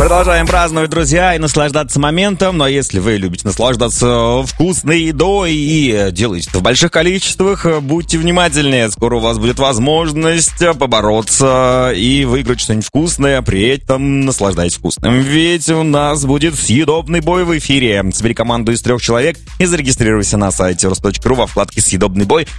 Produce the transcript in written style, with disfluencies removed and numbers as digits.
Продолжаем праздновать, друзья, и наслаждаться моментом. Но если вы любите наслаждаться вкусной едой и делаете это в больших количествах, будьте внимательнее. Скоро у вас будет возможность побороться и выиграть что-нибудь вкусное, при этом наслаждайтесь вкусным. Ведь у нас будет съедобный бой в эфире. Собери команду из 3 человек и зарегистрируйся на сайте rus.ru во вкладке «Съедобный бой».